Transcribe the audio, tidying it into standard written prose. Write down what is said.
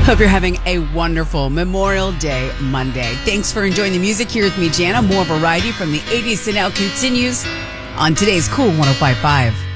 Hope you're having a wonderful Memorial Day Monday. Thanks for enjoying the music here with me, Jana. More variety from the 80s to now continues on today's Cool 105.5.